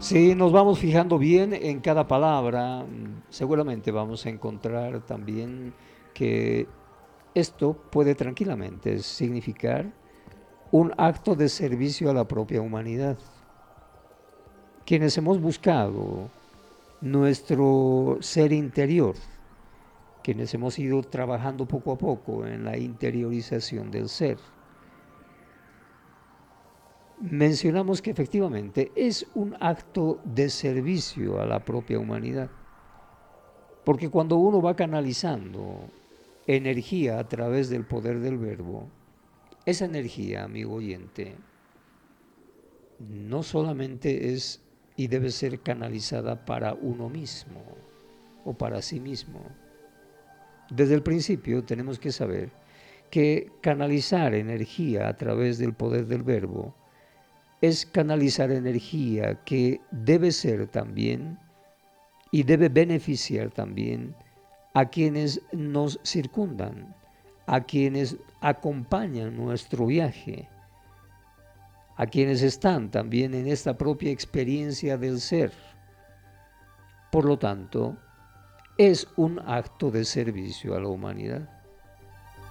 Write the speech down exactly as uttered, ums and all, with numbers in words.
Si nos vamos fijando bien en cada palabra, mm, seguramente vamos a encontrar también que esto puede tranquilamente significar un acto de servicio a la propia humanidad. Quienes hemos buscado nuestro ser interior, quienes hemos ido trabajando poco a poco en la interiorización del ser, mencionamos que efectivamente es un acto de servicio a la propia humanidad. Porque cuando uno va canalizando energía a través del poder del verbo, esa energía, amigo oyente, no solamente es y debe ser canalizada para uno mismo o para sí mismo. Desde el principio tenemos que saber que canalizar energía a través del poder del verbo es canalizar energía que debe ser también y debe beneficiar también a quienes nos circundan, a quienes acompañan nuestro viaje, a quienes están también en esta propia experiencia del ser. Por lo tanto, es un acto de servicio a la humanidad.